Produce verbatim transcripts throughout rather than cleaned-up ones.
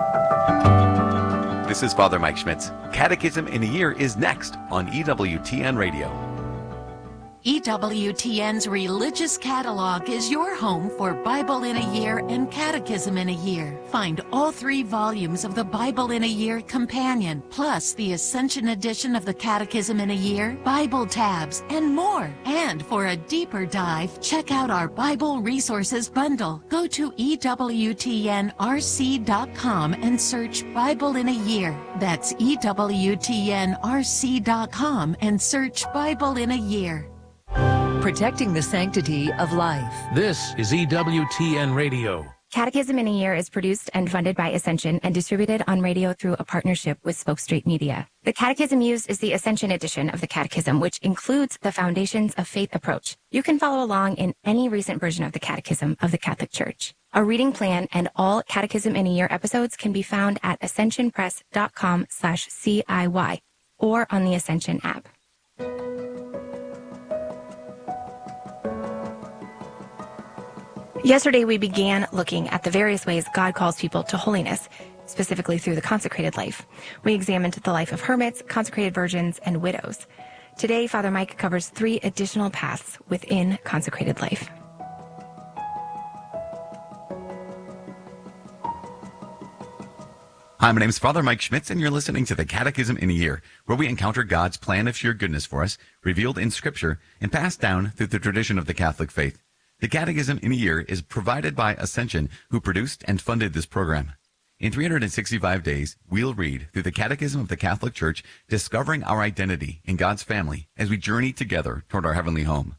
This is Father Mike Schmitz. Catechism in a Year is next on E W T N Radio. E W T N's Religious Catalog is your home for Bible in a Year and Catechism in a Year. Find all three volumes of the Bible in a Year Companion, plus the Ascension edition of the Catechism in a Year, Bible tabs, and more. And for a deeper dive, check out our Bible Resources Bundle. Go to E W T N R C dot com and search Bible in a Year. That's E W T N R C dot com and search Bible in a Year. Protecting the sanctity of life. This is E W T N Radio. Catechism in a Year is produced and funded by Ascension and distributed on radio through a partnership with Spoke Street Media. The catechism used is the Ascension edition of the Catechism, which includes the Foundations of Faith approach. You can follow along in any recent version of the Catechism of the Catholic Church. A reading plan and all Catechism in a Year episodes can be found at ascensionpress dot com slash C I Y or on the Ascension app. Yesterday, we began looking at the various ways God calls people to holiness, specifically through the consecrated life. We examined the life of hermits, consecrated virgins, and widows. Today, Father Mike covers three additional paths within consecrated life. Hi, my name is Father Mike Schmitz, and you're listening to the Catechism in a Year, where we encounter God's plan of sheer goodness for us, revealed in Scripture, and passed down through the tradition of the Catholic faith. The Catechism in a Year is provided by Ascension, who produced and funded this program. In three hundred sixty-five days, we'll read through the Catechism of the Catholic Church, discovering our identity in God's family as we journey together toward our heavenly home.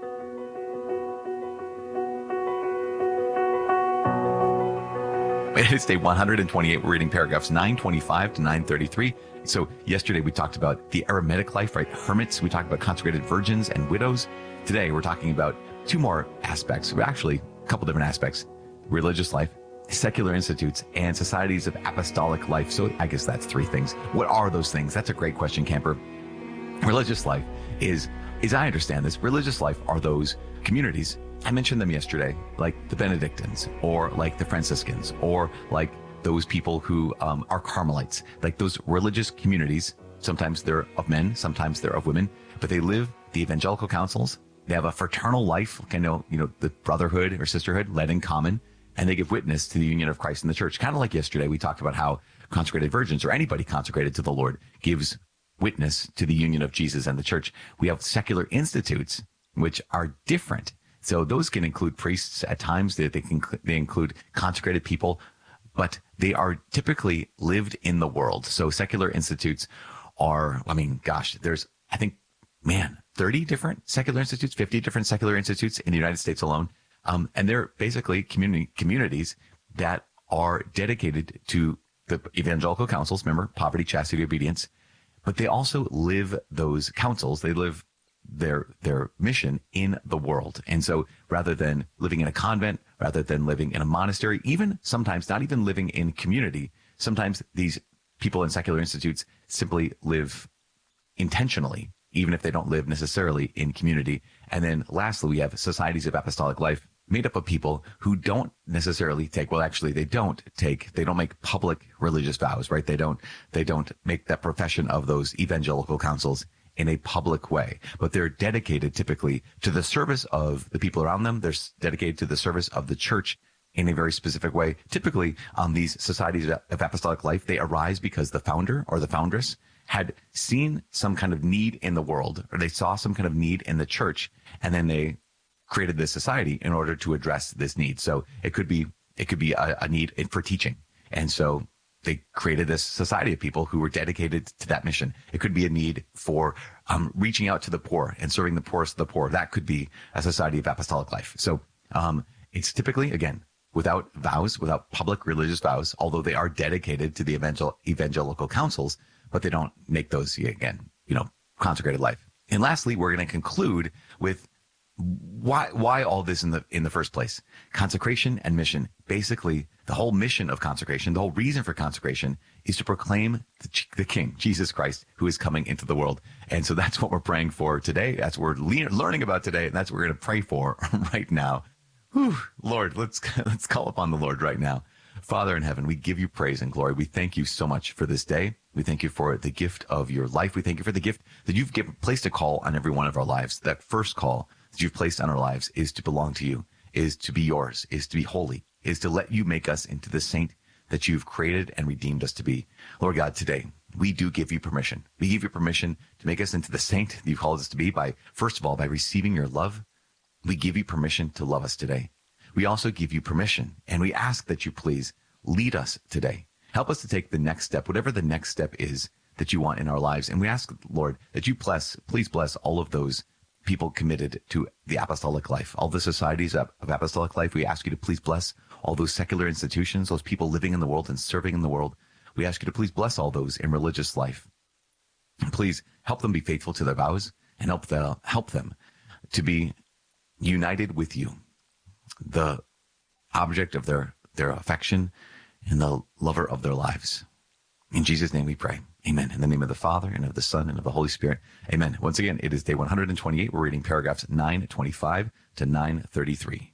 It's day one hundred twenty-eight. We're reading paragraphs nine twenty-five to nine thirty-three. So yesterday we talked about the eremitic life, right? Hermits. We talked about consecrated virgins and widows. Today we're talking about two more aspects, actually a couple different aspects: religious life, secular institutes, and societies of apostolic life. So I guess that's three things. What are those things? That's a great question, Camper. Religious life is, as I understand this, religious life are those communities. I mentioned them yesterday, like the Benedictines, or like the Franciscans, or like those people who um, are Carmelites, like those religious communities. Sometimes they're of men, sometimes they're of women, but they live the evangelical counsels. They have a fraternal life, kind of, you know, the brotherhood or sisterhood led in common, and they give witness to the union of Christ and the church. Kind of like yesterday, we talked about how consecrated virgins, or anybody consecrated to the Lord, gives witness to the union of Jesus and the church. We have secular institutes, which are different. So those can include priests at times. They, they can they include consecrated people, but they are typically lived in the world. So secular institutes are, I mean, gosh, there's, I think, man, thirty different secular institutes, fifty different secular institutes in the United States alone. Um, and they're basically community communities that are dedicated to the evangelical counsels. Remember, poverty, chastity, obedience. But they also live those counsels. They live their their mission in the world. And so rather than living in a convent, rather than living in a monastery, even sometimes not even living in community, sometimes these people in secular institutes simply live intentionally, even if they don't live necessarily in community. And then lastly, we have societies of apostolic life made up of people who don't necessarily take, well, actually they don't take, they don't make public religious vows, right? They don't, they don't make that profession of those evangelical counsels in a public way, but they're dedicated typically to the service of the people around them. They're dedicated to the service of the church in a very specific way. Typically, on these societies of apostolic life, they arise because the founder or the foundress had seen some kind of need in the world, or they saw some kind of need in the church, and then they created this society in order to address this need. So it could be it could be a, a need for teaching, and so they created this society of people who were dedicated to that mission. It could be a need for um, reaching out to the poor and serving the poorest of the poor. That could be a society of apostolic life. So um, it's typically, again, without vows, without public religious vows, although they are dedicated to the evangel- evangelical counsels, but they don't make those, again, you know, consecrated life. And lastly, we're going to conclude with why why all this in the in the first place. Consecration and mission. Basically, the whole mission of consecration, the whole reason for consecration is to proclaim the, the King, Jesus Christ, who is coming into the world. And so that's what we're praying for today. That's what we're le- learning about today, and that's what we're going to pray for right now. Whew, Lord, let's let's call upon the Lord right now. Father in heaven, we give you praise and glory. We thank you so much for this day. We thank you for the gift of your life. We thank you for the gift that you've given, placed a call on every one of our lives. That first call that you've placed on our lives is to belong to you, is to be yours, is to be holy, is to let you make us into the saint that you've created and redeemed us to be. Lord God, today, we do give you permission. We give you permission to make us into the saint that you've called us to be by, first of all, by receiving your love. We give you permission to love us today. We also give you permission, and we ask that you please lead us today. Help us to take the next step, whatever the next step is that you want in our lives. And we ask, Lord, that you bless, please bless all of those people committed to the apostolic life, all the societies of, of apostolic life. We ask you to please bless all those secular institutions, those people living in the world and serving in the world. We ask you to please bless all those in religious life. And please help them be faithful to their vows and help, the, help them to be united with you, the object of their, their affection and the lover of their lives. In Jesus' name we pray. Amen. In the name of the Father, and of the Son, and of the Holy Spirit. Amen. Once again, it is day one hundred twenty-eight. We're reading paragraphs nine twenty-five to nine thirty-three.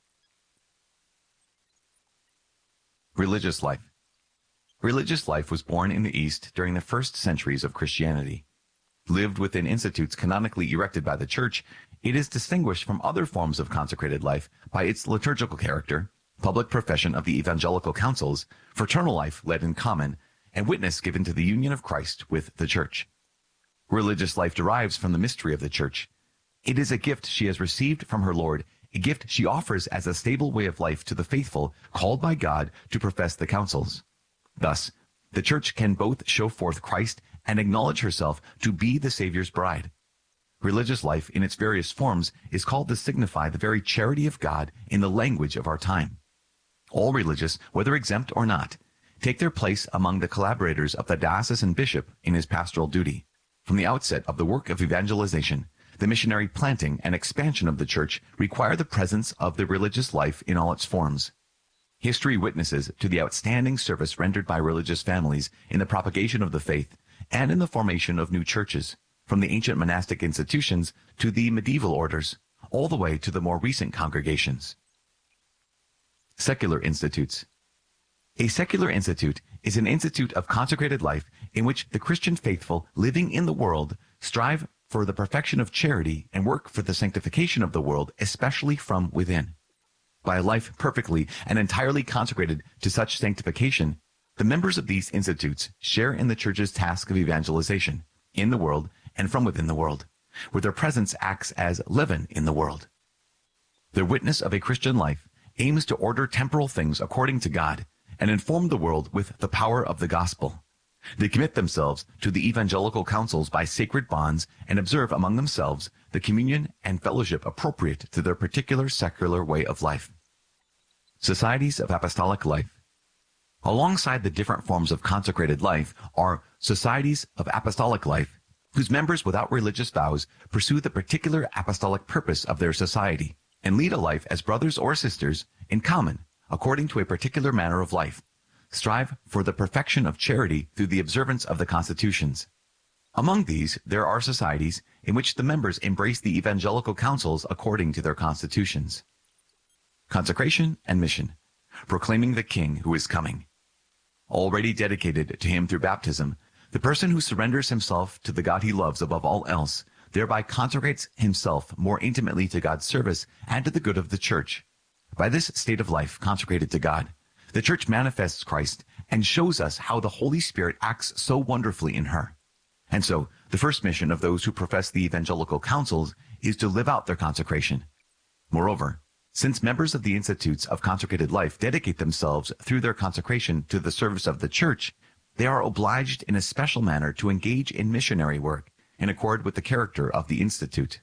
Religious life. Religious life was born in the East during the first centuries of Christianity. Lived within institutes canonically erected by the Church, it is distinguished from other forms of consecrated life by its liturgical character, public profession of the evangelical councils, fraternal life led in common, and witness given to the union of Christ with the Church. Religious life derives from the mystery of the Church. It is a gift she has received from her Lord, a gift she offers as a stable way of life to the faithful called by God to profess the councils. Thus, the Church can both show forth Christ and acknowledge herself to be the Savior's bride. Religious life in its various forms is called to signify the very charity of God in the language of our time. All religious, whether exempt or not, take their place among the collaborators of the diocesan bishop in his pastoral duty. From the outset of the work of evangelization, the missionary planting and expansion of the Church require the presence of the religious life in all its forms. History witnesses to the outstanding service rendered by religious families in the propagation of the faith and in the formation of new churches, from the ancient monastic institutions to the medieval orders, all the way to the more recent congregations. Secular institutes. A secular institute is an institute of consecrated life in which the Christian faithful living in the world strive for the perfection of charity and work for the sanctification of the world, especially from within. By a life perfectly and entirely consecrated to such sanctification, the members of these institutes share in the Church's task of evangelization in the world and from within the world, where their presence acts as leaven in the world. Their witness of a Christian life aims to order temporal things according to God and inform the world with the power of the gospel. They commit themselves to the evangelical councils by sacred bonds and observe among themselves the communion and fellowship appropriate to their particular secular way of life. Societies of apostolic life. Alongside the different forms of consecrated life are societies of apostolic life, whose members without religious vows pursue the particular apostolic purpose of their society and lead a life as brothers or sisters in common according to a particular manner of life, strive for the perfection of charity through the observance of the constitutions. Among these, there are societies in which the members embrace the evangelical councils according to their constitutions. Consecration and mission, proclaiming the King who is coming. Already dedicated to him through baptism, the person who surrenders himself to the God he loves above all else thereby consecrates himself more intimately to God's service and to the good of the Church. By this state of life consecrated to God, the Church manifests Christ and shows us how the Holy Spirit acts so wonderfully in her. And so, the first mission of those who profess the evangelical councils is to live out their consecration. Moreover, since members of the institutes of consecrated life dedicate themselves through their consecration to the service of the Church, they are obliged in a special manner to engage in missionary work in accord with the character of the institute.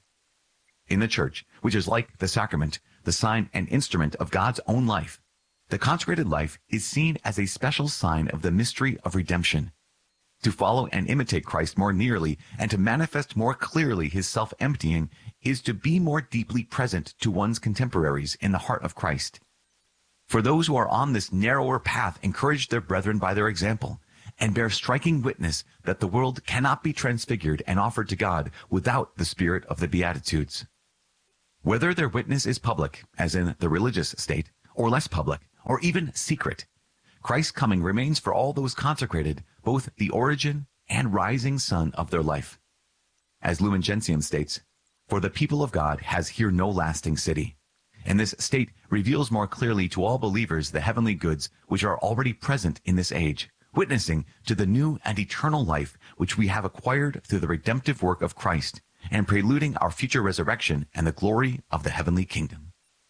In the Church, which is like the sacrament, the sign and instrument of God's own life, the consecrated life is seen as a special sign of the mystery of redemption. To follow and imitate Christ more nearly and to manifest more clearly his self-emptying is to be more deeply present to one's contemporaries in the heart of Christ. For those who are on this narrower path encourage their brethren by their example and bear striking witness that the world cannot be transfigured and offered to God without the spirit of the Beatitudes. Whether their witness is public, as in the religious state, or less public, or even secret, Christ's coming remains for all those consecrated, both the origin and rising sun of their life. As Lumen Gentium states, for the people of God has here no lasting city. And this state reveals more clearly to all believers the heavenly goods which are already present in this age, witnessing to the new and eternal life which we have acquired through the redemptive work of Christ, and preluding our future resurrection and the glory of the heavenly kingdom.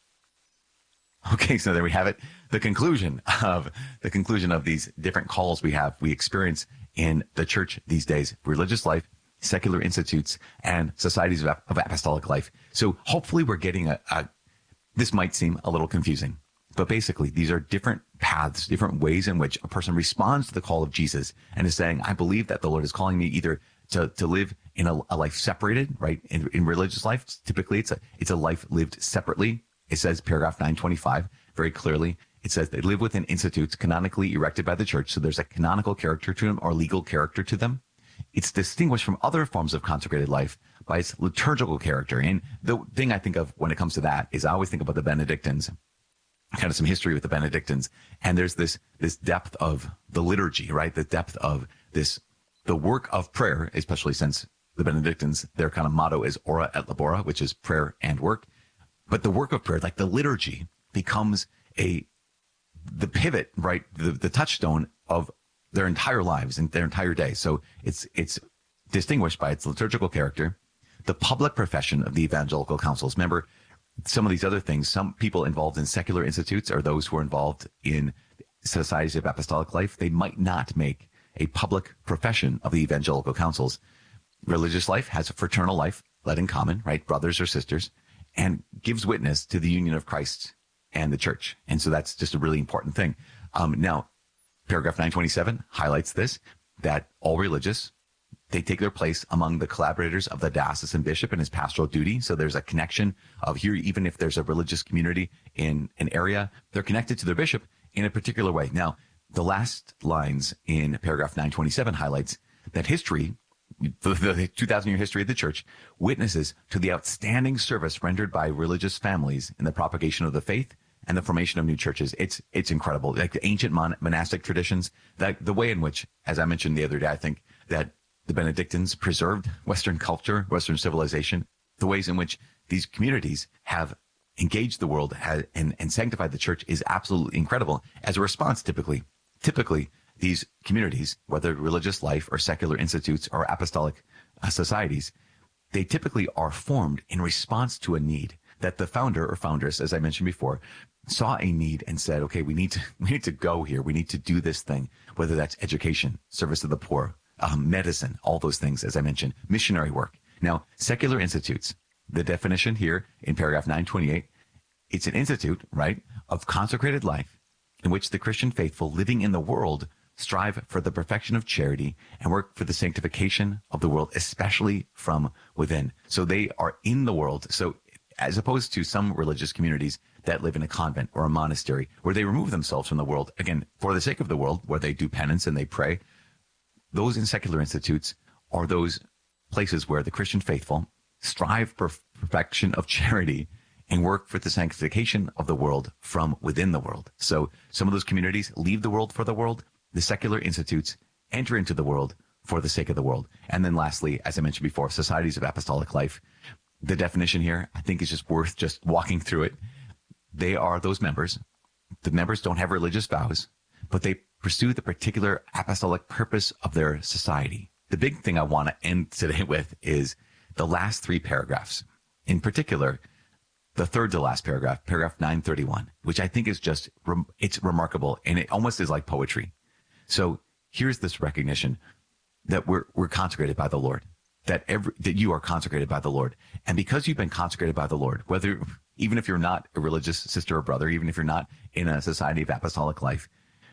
Okay, so there we have it. The conclusion of the conclusion of these different calls we have, we experience in the church these days: religious life, secular institutes, and societies of, of apostolic life. So hopefully we're getting a, a, this might seem a little confusing, but basically these are different paths, different ways in which a person responds to the call of Jesus and is saying, I believe that the Lord is calling me either to, to live in a, a life separated, right? In, in religious life, typically it's a, it's a life lived separately. It says, paragraph nine twenty-five, very clearly, it says they live within institutes canonically erected by the church. So there's a canonical character to them or legal character to them. It's distinguished from other forms of consecrated life by its liturgical character. And the thing I think of when it comes to that is I always think about the Benedictines, kind of some history with the Benedictines. And there's this, this depth of the liturgy, right? The depth of this, the work of prayer, especially since the Benedictines, their kind of motto is ora et labora, which is prayer and work. But the work of prayer, like the liturgy, becomes a, the pivot, right? The, the touchstone of their entire lives and their entire day. So it's, it's distinguished by its liturgical character, the public profession of the evangelical councils. Remember, some of these other things, some people involved in secular institutes or those who are involved in societies of apostolic life, they might not make a public profession of the evangelical councils. Religious life has a fraternal life, led in common, right? Brothers or sisters, and gives witness to the union of Christ and the church. And so that's just a really important thing. Um, now, paragraph nine twenty-seven highlights this, that all religious, they take their place among the collaborators of the diocesan bishop in his pastoral duty. So there's a connection of here, even if there's a religious community in an area, they're connected to their bishop in a particular way. Now, the last lines in paragraph nine twenty-seven highlights that history, the, the two thousand year history of the church, witnesses to the outstanding service rendered by religious families in the propagation of the faith and the formation of new churches. It's, it's incredible. Like the ancient mon- monastic traditions, that the way in which, as I mentioned the other day, I think that the Benedictines preserved Western culture, Western civilization, the ways in which these communities have engaged the world has, and, and sanctified the church is absolutely incredible. As a response, typically, typically these communities, whether religious life or secular institutes or apostolic uh, societies, they typically are formed in response to a need that the founder or founders, as I mentioned before, saw a need and said, okay, we need to, we need to go here. We need to do this thing, whether that's education, service to the poor, um, medicine, all those things, as I mentioned, missionary work. Now, secular institutes, the definition here in paragraph nine twenty-eight, it's an institute, right, of consecrated life in which the Christian faithful living in the world strive for the perfection of charity and work for the sanctification of the world, especially from within. So they are in the world. So as opposed to some religious communities that live in a convent or a monastery where they remove themselves from the world, again, for the sake of the world, where they do penance and they pray, those in secular institutes are those places where the Christian faithful strive for perfection of charity and work for the sanctification of the world from within the world. So some of those communities leave the world for the world. The secular institutes enter into the world for the sake of the world. And then lastly, as I mentioned before, societies of apostolic life. The definition here, I think, is just worth just walking through it. They are those members. The members don't have religious vows, but they pursue the particular apostolic purpose of their society. The big thing I want to end today with is the last three paragraphs. In particular, the third to last paragraph, paragraph nine thirty-one, which I think is just, it's remarkable, and it almost is like poetry. So here's this recognition that we're, we're consecrated by the Lord, that every, that you are consecrated by the Lord. And because you've been consecrated by the Lord, whether, even if you're not a religious sister or brother, even if you're not in a society of apostolic life,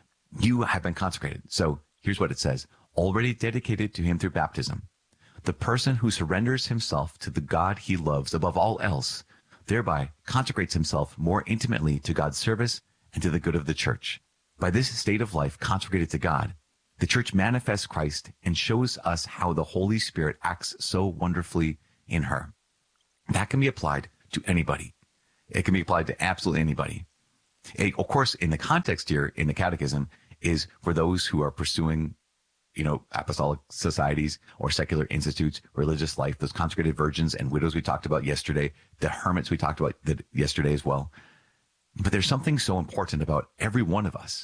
you have been consecrated. So here's what it says: already dedicated to him through baptism, the person who surrenders himself to the God he loves above all else, thereby consecrates himself more intimately to God's service and to the good of the church. By this state of life consecrated to God, the church manifests Christ and shows us how the Holy Spirit acts so wonderfully in her. That can be applied to anybody. It can be applied to absolutely anybody. It, of course, in the context here, in the Catechism, is for those who are pursuing, you know, apostolic societies or secular institutes, religious life, those consecrated virgins and widows we talked about yesterday, the hermits we talked about that yesterday as well. But there's something so important about every one of us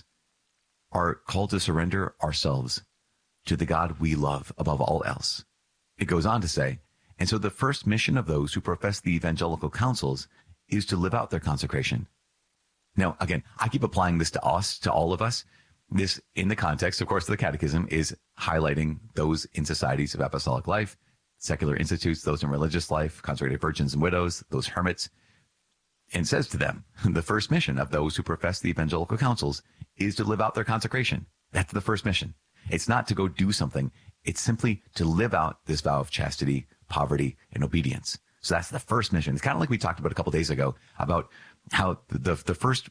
are called to surrender ourselves to the God we love above all else. It goes on to say, and so the first mission of those who profess the evangelical counsels is to live out their consecration. Now, again, I keep applying this to us, to all of us. This, in the context, of course, of the Catechism, is highlighting those in societies of apostolic life, secular institutes, those in religious life, consecrated virgins and widows, those hermits, and says to them, the first mission of those who profess the evangelical counsels is to live out their consecration. That's the first mission. It's not to go do something. It's simply to live out this vow of chastity, poverty, and obedience. So that's the first mission. It's kind of like we talked about a couple days ago about how the, the first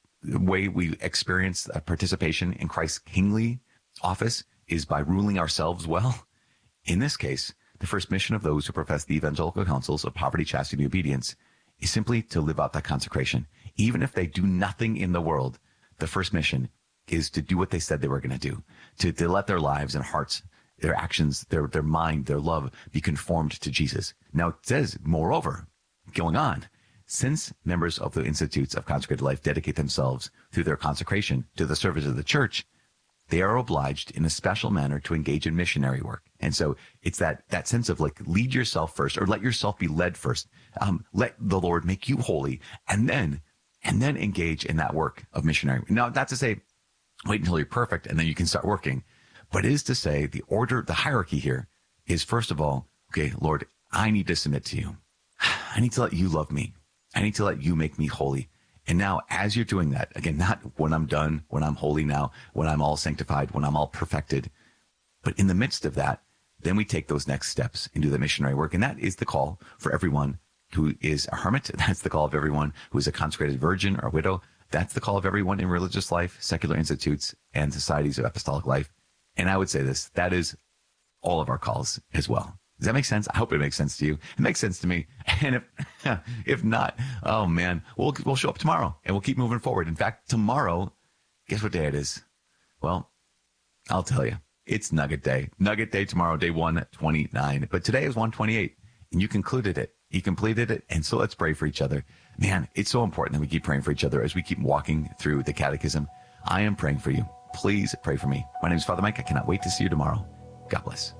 way we experience participation in Christ's kingly office is by ruling ourselves well. In this case, the first mission of those who profess the evangelical counsels of poverty, chastity, and obedience is simply to live out that consecration. Even if they do nothing in the world, the first mission is to do what they said they were going to do, to, to let their lives and hearts, their actions, their, their mind, their love be conformed to Jesus. Now it says, moreover, going on, since members of the institutes of consecrated life dedicate themselves through their consecration to the service of the church, they are obliged in a special manner to engage in missionary work. And so it's that, that sense of like, lead yourself first, or let yourself be led first. Um, let the Lord make you holy, and then, and then engage in that work of missionary. Now, not to say, wait until you're perfect and then you can start working, but it is to say the order, the hierarchy here is, first of all, okay, Lord, I need to submit to you. I need to let you love me. I need to let you make me holy. And now, as you're doing that, again, not when I'm done, when I'm holy now, when I'm all sanctified, when I'm all perfected, but in the midst of that, then we take those next steps and do the missionary work. And that is the call for everyone who is a hermit. That's the call of everyone who is a consecrated virgin or widow. That's the call of everyone in religious life, secular institutes, and societies of apostolic life. And I would say this, that is all of our calls as well. Does that make sense? I hope it makes sense to you. It makes sense to me. And if if not, oh man, we'll we'll show up tomorrow and we'll keep moving forward. In fact, tomorrow, guess what day it is? Well, I'll tell you. It's Nugget Day. Nugget Day tomorrow, day one twenty-nine. But today is one twenty-eight, and you concluded it. You completed it, and so let's pray for each other. Man, it's so important that we keep praying for each other as we keep walking through the Catechism. I am praying for you. Please pray for me. My name is Father Mike. I cannot wait to see you tomorrow. God bless.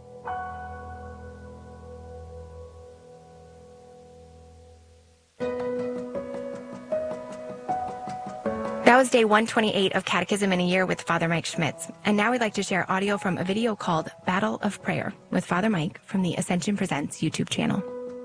That was day one twenty-eight of Catechism in a Year with Father Mike Schmitz. And now we'd like to share audio from a video called Battle of Prayer with Father Mike from the Ascension Presents YouTube channel.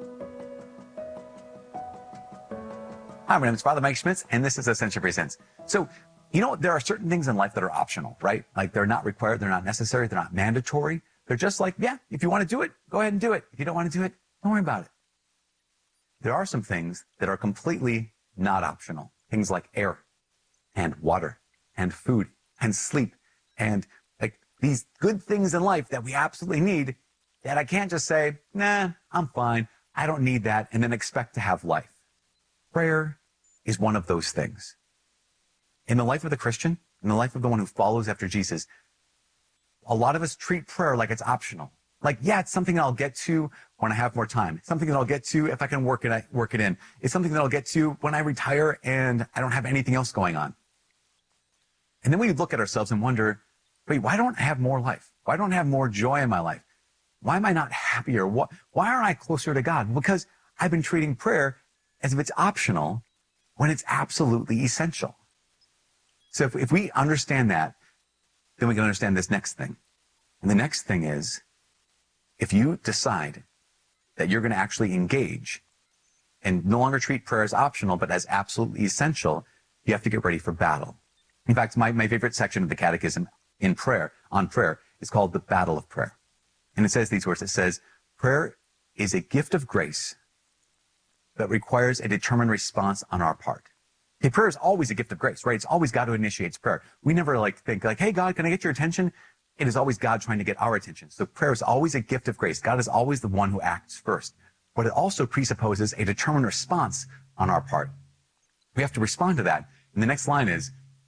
Hi, my name is Father Mike Schmitz, and this is Ascension Presents. So, you know, there are certain things in life that are optional, right? Like they're not required, they're not necessary, they're not mandatory. They're just like, yeah, if you want to do it, go ahead and do it. If you don't want to do it, don't worry about it. There are some things that are completely not optional. Things like air and water and food and sleep and like these good things in life that we absolutely need that I can't just say, nah, I'm fine. I don't need that. And then expect to have life. Prayer is one of those things. In the life of the Christian, in the life of the one who follows after Jesus, a lot of us treat prayer like it's optional. Like, yeah, it's something that I'll get to when I have more time. It's something that I'll get to if I can work it, work it in. It's something that I'll get to when I retire and I don't have anything else going on. And then we look at ourselves and wonder, wait, why don't I have more life? Why don't I have more joy in my life? Why am I not happier? Why, why aren't I closer to God? Because I've been treating prayer as if it's optional when it's absolutely essential. So if, if we understand that, then we can understand this next thing. And the next thing is, if you decide that you're going to actually engage and no longer treat prayer as optional, but as absolutely essential, you have to get ready for battle. In fact, my, my favorite section of the Catechism in prayer, on prayer, is called the Battle of Prayer. And it says these words. It says, prayer is a gift of grace that requires a determined response on our part. Okay, prayer is always a gift of grace, right? It's always God who initiates prayer. We never like think like, hey, God, can I get your attention? It is always God trying to get our attention. So prayer is always a gift of grace. God is always the one who acts first. But it also presupposes a determined response on our part. We have to respond to that. And the next line is,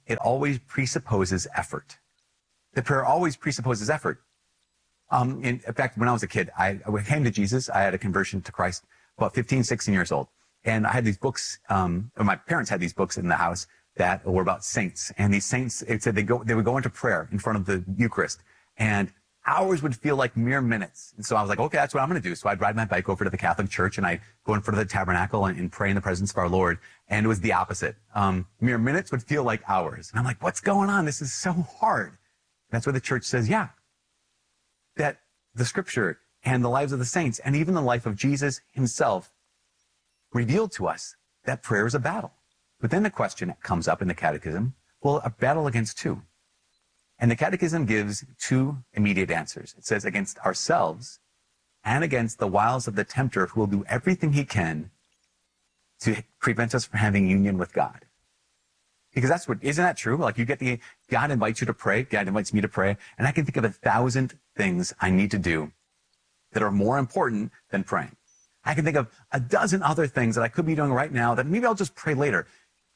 it always presupposes effort. The prayer always presupposes effort. Um, in, in fact, when I was a kid, I, I came to Jesus. I had a conversion to Christ about fifteen, sixteen years old. And I had these books, um, or my parents had these books in the house that were about saints. And these saints, it said they go, they would go into prayer in front of the Eucharist, and hours would feel like mere minutes. And so I was like, okay, that's what I'm going to do. So I'd ride my bike over to the Catholic Church, and I go in front of the tabernacle and, and pray in the presence of our Lord. And it was the opposite. Um, mere minutes would feel like hours. And I'm like, what's going on? This is so hard. And that's where the church says, yeah, that the scripture and the lives of the saints and even the life of Jesus himself revealed to us that prayer is a battle. But then the question comes up in the catechism, well, a battle against who? And the catechism gives two immediate answers. It says against ourselves and against the wiles of the tempter, who will do everything he can to prevent us from having union with God. Because that's what, isn't that true? Like you get the, God invites you to pray, God invites me to pray, and I can think of a thousand things I need to do that are more important than praying. I can think of a dozen other things that I could be doing right now that maybe I'll just pray later.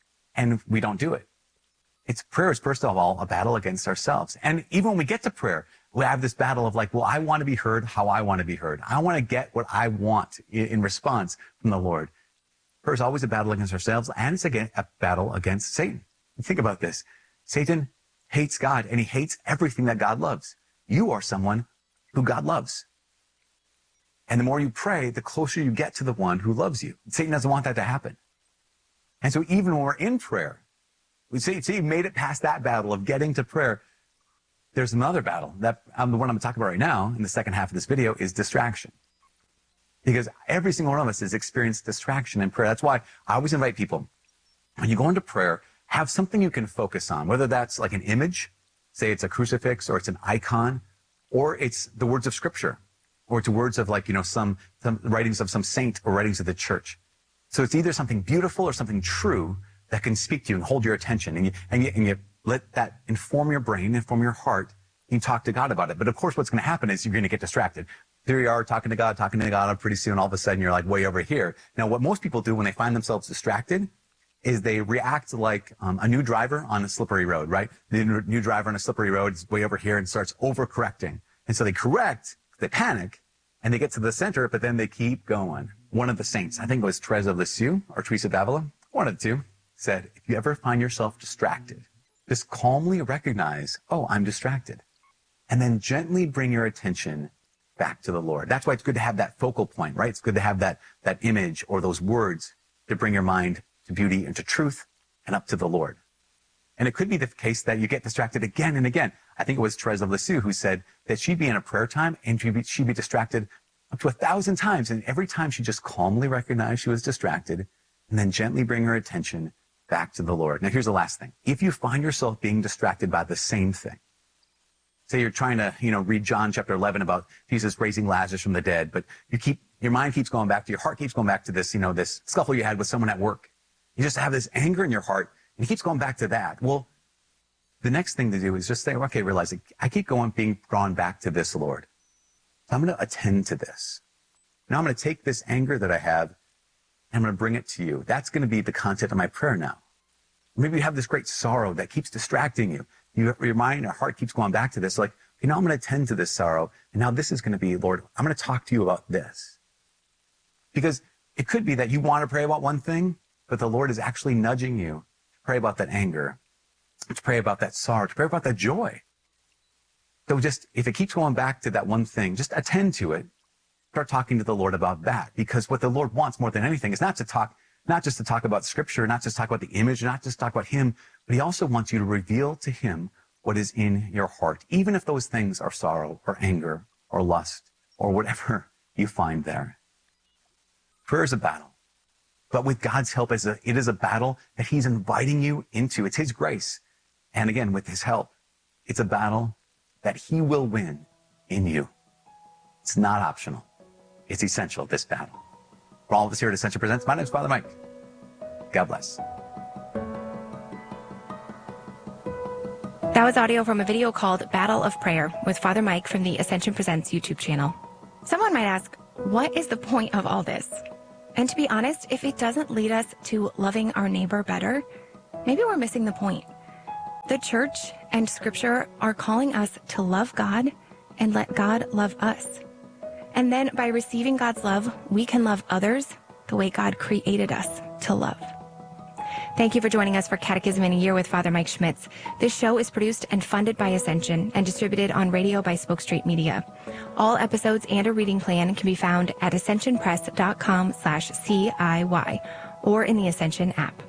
And we don't do it. It's prayer is first of all a battle against ourselves. And even when we get to prayer, we have this battle of like, well, I want to be heard how I want to be heard. I want to get what I want in, in response from the Lord. Prayer is always a battle against ourselves, and it's again a battle against Satan. Think about this. Satan hates God, and he hates everything that God loves. You are someone who God loves. And the more you pray, the closer you get to the one who loves you. Satan doesn't want that to happen. And so even when we're in prayer, we see, see, made it past that battle of getting to prayer. There's another battle that um, the one I'm talking about right now in the second half of this video is distraction. Because every single one of us has experienced distraction in prayer. That's why I always invite people, when you go into prayer, have something you can focus on, whether that's like an image, say it's a crucifix or it's an icon, or it's the words of scripture, or it's words of like, you know, some, some writings of some saint or writings of the church. So it's either something beautiful or something true that can speak to you and hold your attention. And you, and you, and you let that inform your brain, inform your heart. You talk to God about it. But of course, what's going to happen is you're going to get distracted. There you are talking to God, talking to God, and pretty soon all of a sudden you're like way over here. Now, what most people do when they find themselves distracted is they react like um, a new driver on a slippery road, right? The new driver on a slippery road is way over here and starts overcorrecting. And so they correct, they panic, and they get to the center, but then they keep going. One of the saints, I think it was Teresa of Lisieux or Teresa of Avila, one of the two, said, if you ever find yourself distracted, just calmly recognize, oh, I'm distracted. And then gently bring your attention back to the Lord. That's why it's good to have that focal point, right? It's good to have that, that image or those words to bring your mind to beauty and to truth and up to the Lord. And it could be the case that you get distracted again and again. I think it was Teresa of Lisieux who said that she'd be in a prayer time and she'd be, she'd be distracted up to a thousand times. And every time she just calmly recognized she was distracted and then gently bring her attention back to the Lord. Now, here's the last thing. If you find yourself being distracted by the same thing, say you're trying to, you know, read John chapter eleven about Jesus raising Lazarus from the dead, but you keep, your mind keeps going back to, your heart keeps going back to this, you know, this scuffle you had with someone at work. You just have this anger in your heart, and it keeps going back to that. Well, the next thing to do is just say, okay, realize it. I keep going, being drawn back to this, Lord. So I'm going to attend to this. Now I'm going to take this anger that I have, and I'm going to bring it to you. That's going to be the content of my prayer now. Maybe you have this great sorrow that keeps distracting you. You, your mind, your heart keeps going back to this. Like, you know, I'm going to attend to this sorrow. And now this is going to be, Lord, I'm going to talk to you about this. Because it could be that you want to pray about one thing, but the Lord is actually nudging you to pray about that anger, to pray about that sorrow, to pray about that joy. So just, if it keeps going back to that one thing, just attend to it. Start talking to the Lord about that. Because what the Lord wants more than anything is not to talk, not just to talk about scripture, not just talk about the image, not just talk about him, but he also wants you to reveal to him what is in your heart, even if those things are sorrow or anger or lust or whatever you find there. Prayer is a battle, but with God's help, it is a battle that he's inviting you into. It's his grace. And again, with his help, it's a battle that he will win in you. It's not optional. It's essential, this battle. For all of us here at Ascension Presents, my name is Father Mike. God bless. That was audio from a video called Battle of Prayer with Father Mike from the Ascension Presents YouTube channel. Someone might ask, what is the point of all this? And to be honest, if it doesn't lead us to loving our neighbor better, maybe we're missing the point. The church and scripture are calling us to love God and let God love us. And then by receiving God's love, we can love others the way God created us to love. Thank you for joining us for Catechism in a Year with Father Mike Schmitz. This show is produced and funded by Ascension and distributed on radio by Spoke Street Media. All episodes and a reading plan can be found at ascensionpress.com slash CIY or in the Ascension app.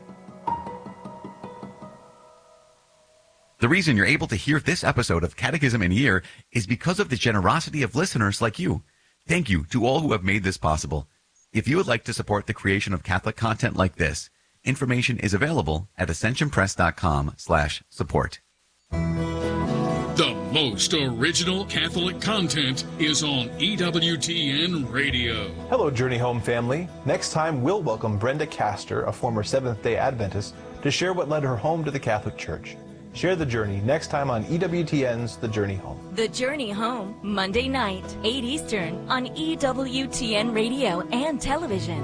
The reason you're able to hear this episode of Catechism in a Year is because of the generosity of listeners like you. Thank you to all who have made this possible. If you would like to support the creation of Catholic content like this, information is available at ascensionpress.com slash support. The most original Catholic content is on E W T N Radio. Hello, Journey Home family. Next time, we'll welcome Brenda Castor, a former Seventh-day Adventist, to share what led her home to the Catholic Church. Share the journey next time on E W T N's The Journey Home. The Journey Home, Monday night, eight Eastern, on E W T N Radio and television.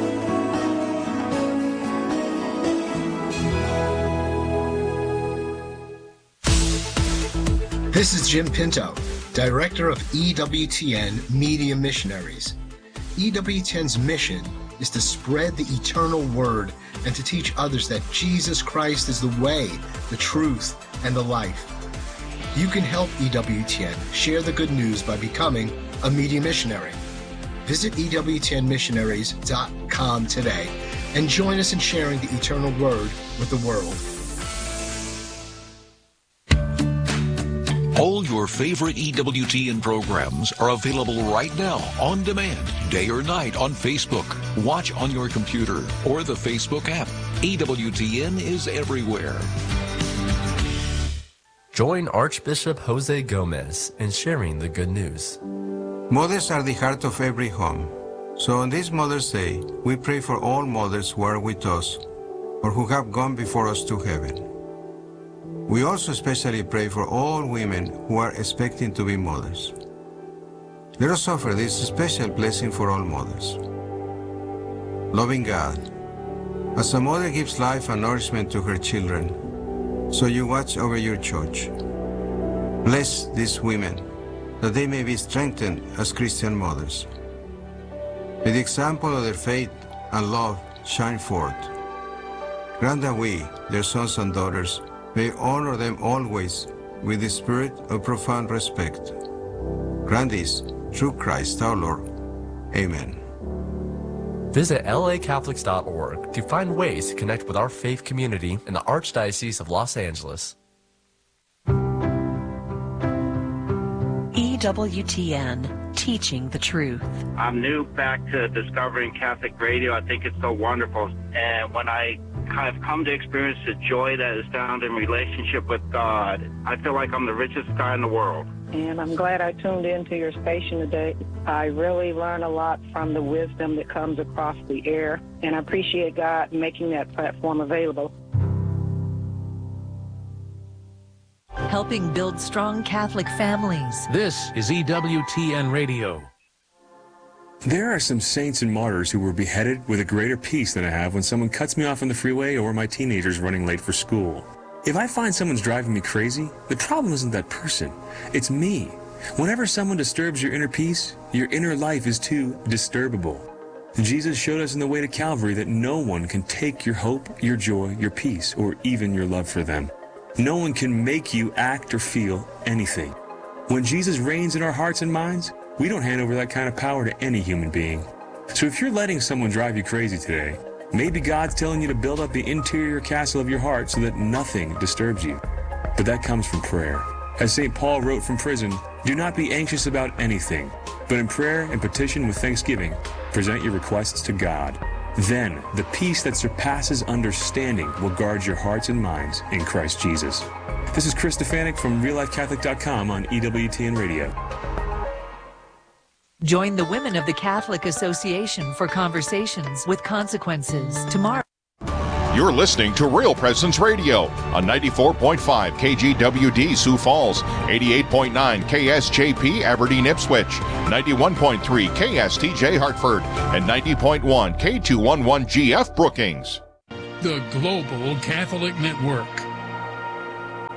This is Jim Pinto, Director of E W T N Media Missionaries. E W T N's mission is to spread the eternal word and to teach others that Jesus Christ is the way, the truth, and the life. You can help E W T N share the good news by becoming a media missionary. Visit E W T N missionaries dot com today and join us in sharing the eternal word with the world. All your favorite E W T N programs are available right now on demand, day or night on Facebook. Watch on your computer or the Facebook app. E W T N is everywhere. Join Archbishop Jose Gomez in sharing the good news. Mothers are the heart of every home. So on this Mother's Day, we pray for all mothers who are with us or who have gone before us to heaven. We also especially pray for all women who are expecting to be mothers. Let us offer this special blessing for all mothers. Loving God, as a mother gives life and nourishment to her children, so you watch over your church. Bless these women, that they may be strengthened as Christian mothers. May the example of their faith and love shine forth. Grant that we, their sons and daughters, may honor them always with the spirit of profound respect. Grant this through Christ our Lord. Amen. Visit L A Catholics dot org to find ways to connect with our faith community in the Archdiocese of Los Angeles. E W T N, teaching the truth. I'm new back to discovering Catholic radio. I think it's so wonderful. And when I kind of come to experience the joy that is found in relationship with God, I feel like I'm the richest guy in the world. And I'm glad I tuned into your station today. I really learn a lot from the wisdom that comes across the air, and I appreciate God making that platform available. Helping build strong Catholic families. This is E W T N Radio. There are some saints and martyrs who were beheaded with a greater peace than I have when someone cuts me off on the freeway or my teenager's running late for school. If I find someone's driving me crazy, the problem isn't that person, it's me. Whenever someone disturbs your inner peace, your inner life is too disturbable. Jesus showed us in the way to Calvary that no one can take your hope, your joy, your peace, or even your love for them. No one can make you act or feel anything. When Jesus reigns in our hearts and minds, we don't hand over that kind of power to any human being. So if you're letting someone drive you crazy today, maybe God's telling you to build up the interior castle of your heart so that nothing disturbs you. But that comes from prayer. As Saint Paul wrote from prison, do not be anxious about anything, but in prayer and petition with thanksgiving, present your requests to God. Then the peace that surpasses understanding will guard your hearts and minds in Christ Jesus. This is Chris Stefanik from real life catholic dot com on E W T N Radio. Join the Women of the Catholic Association for Conversations with Consequences tomorrow. You're listening to Real Presence Radio on ninety-four point five K G W D Sioux Falls, eighty-eight point nine K S J P Aberdeen Ipswich, ninety-one point three K S T J Hartford, and ninety point one K two eleven G F Brookings. The Global Catholic Network.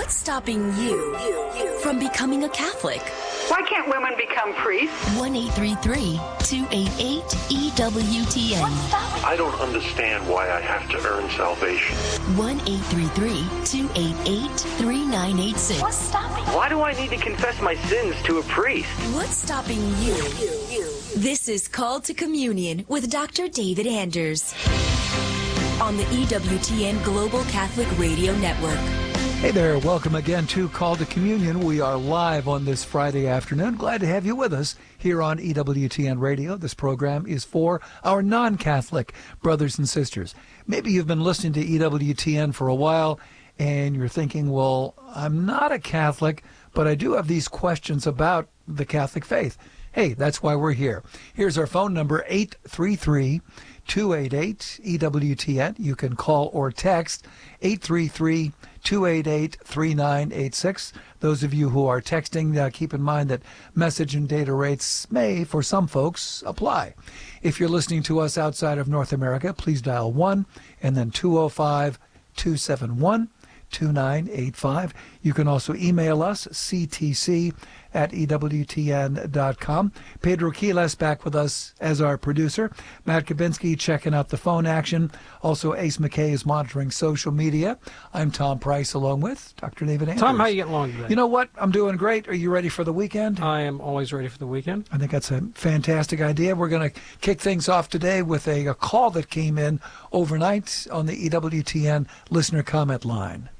What's stopping you from becoming a Catholic? Why can't women become priests? one eight three three, two eight eight, E W T N. I don't understand why I have to earn salvation. one eight three three, two eight eight, three nine eight six. What's stopping? Why do I need to confess my sins to a priest? What's stopping you? This is Called to Communion with Doctor David Anders on the E W T N Global Catholic Radio Network. Hey there, welcome again to Call to Communion. We are live on this Friday afternoon. Glad to have you with us here on E W T N Radio. This program is for our non-Catholic brothers and sisters. Maybe you've been listening to E W T N for a while and you're thinking, well, I'm not a Catholic, but I do have these questions about the Catholic faith. Hey, that's why we're here. Here's our phone number, eight three three, two eight eight, E W T N. You can call or text eight three three, two eight eight, three nine eight six. Those of you who are texting, uh, keep in mind that message and data rates may, for some folks, apply. If you're listening to us outside of North America, please dial one and then two oh five, two seven one, two nine eight five. You can also email us, c t c at e w t n dot com. Pedro Quiles back with us as our producer. Matt Kabinski checking out the phone action. Also, Ace McKay is monitoring social media. I'm Tom Price along with Doctor David Anders. Tom, how you getting along today? You know what? I'm doing great. Are you ready for the weekend? I am always ready for the weekend. I think that's a fantastic idea. We're going to kick things off today with a, a call that came in overnight on the E W T N listener comment line.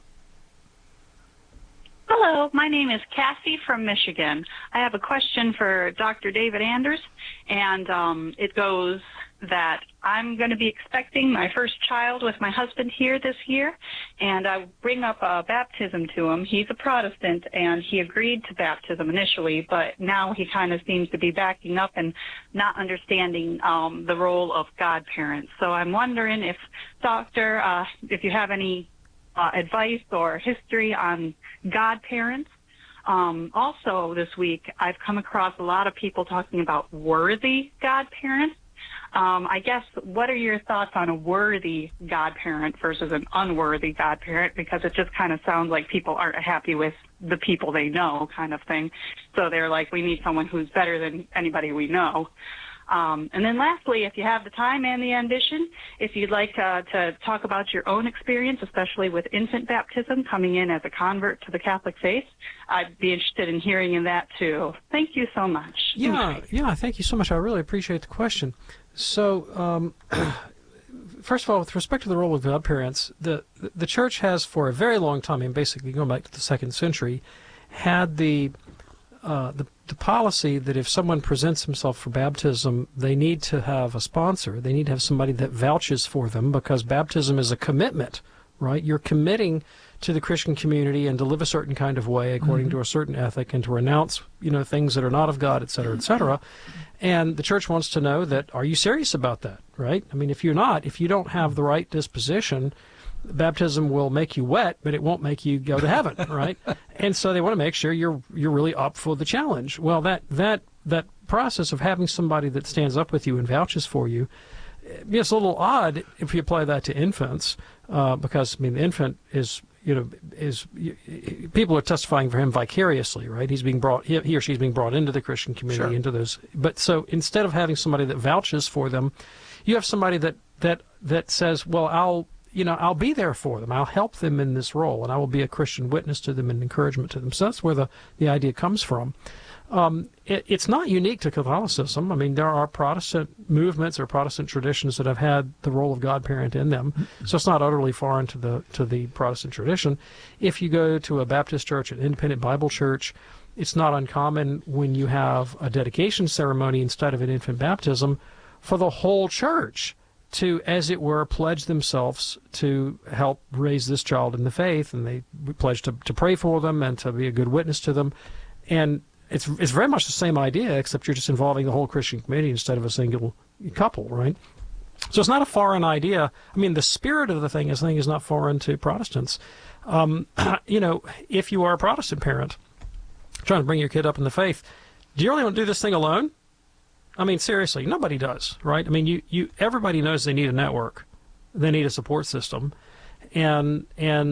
Hello, my name is Cassie from Michigan. I have a question for Doctor David Anders, and um, it goes that I'm going to be expecting my first child with my husband here this year, and I bring up a baptism to him. He's a Protestant, and he agreed to baptism initially, but now he kind of seems to be backing up and not understanding um, the role of godparents. So I'm wondering if, Doctor, uh, if you have any Uh, advice or history on godparents. Um, also this week, I've come across a lot of people talking about worthy godparents. Um, I guess, what are your thoughts on a worthy godparent versus an unworthy godparent? Because it just kind of sounds like people aren't happy with the people they know, kind of thing. So they're like, we need someone who's better than anybody we know. Um, and then lastly, if you have the time and the ambition, if you'd like uh, to talk about your own experience, especially with infant baptism, coming in as a convert to the Catholic faith, I'd be interested in hearing in that too. Thank you so much. Yeah, Bye. yeah, thank you so much. I really appreciate the question. So, um, first of all, with respect to the role of godparents, the, the Church has for a very long time, and basically going back to the second century, had the Uh, the, the policy that if someone presents himself for baptism, they need to have a sponsor. They need to have somebody that vouches for them, because baptism is a commitment, right? You're committing to the Christian community and to live a certain kind of way according mm-hmm. to a certain ethic, and to renounce, you know, things that are not of God, et cetera, et cetera. And the Church wants to know that, are you serious about that, right? I mean, if you're not, if you don't have the right disposition, baptism will make you wet, but it won't make you go to heaven, right? And so they want to make sure you're you're really up for the challenge. Well, that that that process of having somebody that stands up with you and vouches for you, it's a little odd if you apply that to infants, uh, because I mean, the infant is you know is people are testifying for him vicariously, right? He's being brought he, he or she's being brought into the Christian community, sure. into those. But so instead of having somebody that vouches for them, you have somebody that that that says, well, I'll you know, I'll be there for them. I'll help them in this role, and I will be a Christian witness to them and encouragement to them. So that's where the, the idea comes from. Um, it, it's not unique to Catholicism. I mean, there are Protestant movements or Protestant traditions that have had the role of godparent in them, so it's not utterly foreign to the to the Protestant tradition. If you go to a Baptist church, an independent Bible church, it's not uncommon when you have a dedication ceremony instead of an infant baptism for the whole church to, as it were, pledge themselves to help raise this child in the faith, and they pledge to, to pray for them and to be a good witness to them. And it's it's very much the same idea, except you're just involving the whole Christian community instead of a single couple, right? So it's not a foreign idea. I mean, the spirit of the thing is, thing is not foreign to Protestants. Um, you know, if you are a Protestant parent trying to bring your kid up in the faith, do you really want to do this thing alone? I mean, seriously, nobody does, right? I mean, you, you everybody knows they need a network. They need a support system. And and